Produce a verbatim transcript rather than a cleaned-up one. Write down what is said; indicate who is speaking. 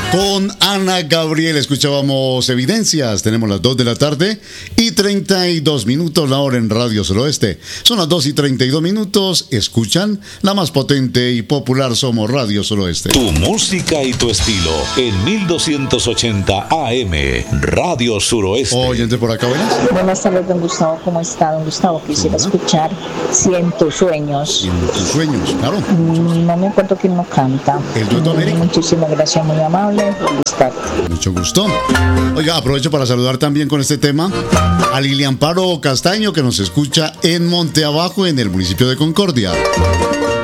Speaker 1: Con Ana Gabriel escuchábamos Evidencias. Tenemos las dos de la tarde y treinta y dos minutos la hora en Radio Suroeste. Son las dos y treinta y dos minutos. Escuchan la más potente y popular. Somos Radio Suroeste.
Speaker 2: Tu música y tu estilo en mil doscientos ochenta A M Radio Suroeste.
Speaker 1: Oyente por acá, buenas.
Speaker 3: Buenas tardes, don Gustavo. ¿Cómo está, don Gustavo? Quisiera
Speaker 1: Hola.
Speaker 3: escuchar Cientos Sueños.
Speaker 1: En tus sueños, claro.
Speaker 3: Mm, No me acuerdo quién lo canta.
Speaker 1: El Dueto América.
Speaker 3: Muchísimas gracias, muy amable. Feliz tarde.
Speaker 1: Mucho gusto. Oiga, aprovecho para saludar también con este tema a Lilian Paro Castaño, que nos escucha en Monte Abajo, en el municipio de Concordia.